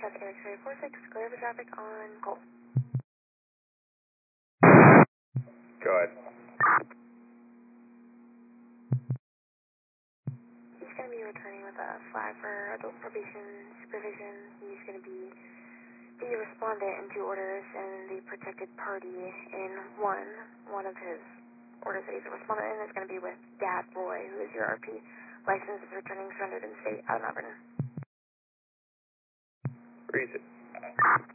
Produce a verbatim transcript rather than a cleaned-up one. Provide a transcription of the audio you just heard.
Cascade X-ray four six, clear for traffic on Cole. Go ahead. He's going to be returning with a flag for adult probation supervision. He's going to be the respondent in two orders and the protected party in one. One of his orders that he's a respondent in is going to be with Dad Roy, who is your R P. License is returning surrendered in state out in Auburn. Reason.